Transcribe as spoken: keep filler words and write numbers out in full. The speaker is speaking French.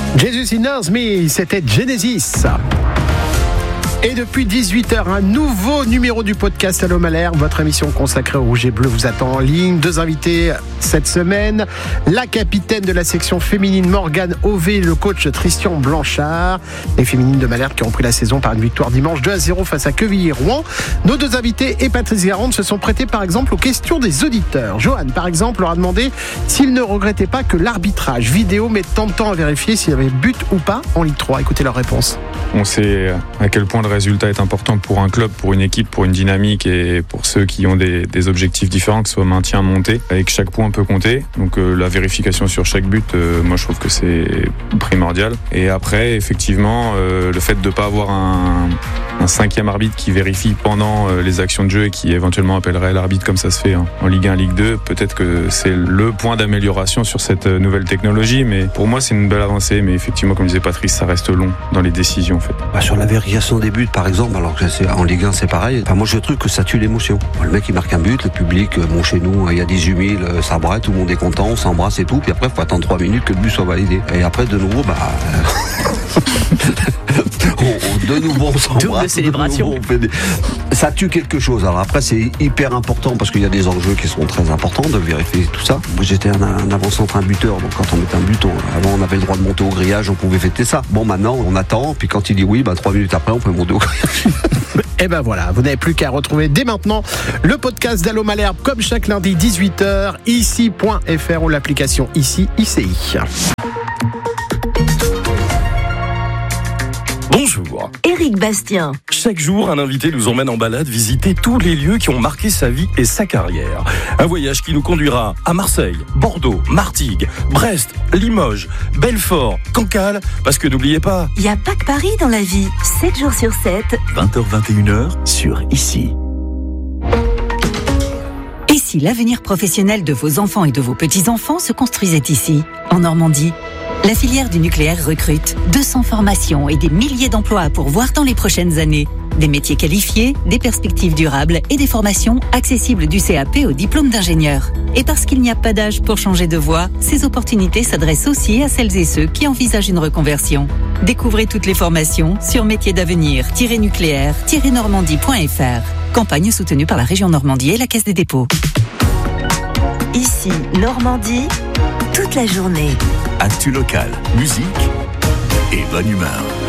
Jesus Knows Me, c'était Genesis. Et depuis dix-huit heures, un nouveau numéro du podcast Allô Malherbe, votre émission consacrée au rouge et bleu vous attend en ligne. Deux invités cette semaine, la capitaine de la section féminine Morgane Ové et le coach Tristan Blanchard. Les féminines de Malherbe qui ont pris la saison par une victoire dimanche deux à zéro face à Quevilly-Rouen. Nos deux invités et Patrice Garande se sont prêtés par exemple aux questions des auditeurs. Johan par exemple leur a demandé s'ils ne regrettaient pas que l'arbitrage vidéo mette tant de temps à vérifier s'il y avait but ou pas en Ligue trois. Écoutez leur réponse. On sait à quel point le résultat est important pour un club, pour une équipe, pour une dynamique et pour ceux qui ont des, des objectifs différents, que ce soit maintien, montée, et que chaque point peut compter. Donc euh, la vérification sur chaque but, euh, moi je trouve que c'est primordial. Et après, effectivement, euh, le fait de ne pas avoir un, un cinquième arbitre qui vérifie pendant euh, les actions de jeu et qui éventuellement appellerait l'arbitre comme ça se fait hein, en Ligue un, Ligue deux, peut-être que c'est le point d'amélioration sur cette nouvelle technologie. Mais pour moi, c'est une belle avancée. Mais effectivement, comme disait Patrice, ça reste long dans les décisions. En fait. Bah, sur la vérification des buts, par exemple, alors que c'est, en Ligue un, c'est pareil. Enfin, moi, je trouve que ça tue l'émotion. Le mec, il marque un but, le public, bon, chez nous, il y a dix-huit mille, ça braille, tout le monde est content, on s'embrasse et tout. Puis après, il faut attendre trois minutes que le but soit validé. Et après, de nouveau, bah. de nouveau, on s'embrasse. Double célébration. De nouveau, on fait des... Ça tue quelque chose. Alors après, c'est hyper important parce qu'il y a des enjeux qui sont très importants de vérifier tout ça. Moi, j'étais un, un avant-centre, un buteur. Donc, quand on mettait un but, on, avant, on avait le droit de monter au grillage, on pouvait fêter ça. Bon, maintenant, on attend. Puis quand il dit oui, bah, trois minutes après, on peut monter au grillage. Et ben voilà, vous n'avez plus qu'à retrouver dès maintenant le podcast d'Allô Malherbe comme chaque lundi dix-huit heures, ici point f r ou l'application ici I C I. Bonjour. Éric Bastien. Chaque jour, un invité nous emmène en balade visiter tous les lieux qui ont marqué sa vie et sa carrière. Un voyage qui nous conduira à Marseille, Bordeaux, Martigues, Brest, Limoges, Belfort, Cancale, parce que n'oubliez pas... Il n'y a pas que Paris dans la vie. sept jours sur sept. vingt heures vingt et une heures sur Ici. Et si l'avenir professionnel de vos enfants et de vos petits-enfants se construisait ici, en Normandie ? La filière du nucléaire recrute deux cents formations et des milliers d'emplois à pourvoir dans les prochaines années. Des métiers qualifiés, des perspectives durables et des formations accessibles du C A P au diplôme d'ingénieur. Et parce qu'il n'y a pas d'âge pour changer de voie, ces opportunités s'adressent aussi à celles et ceux qui envisagent une reconversion. Découvrez toutes les formations sur métiers d'avenir nucléaire normandie point f r. Campagne soutenue par la région Normandie et la Caisse des dépôts. Ici, Normandie, toute la journée. Actu local, musique et bonne humeur.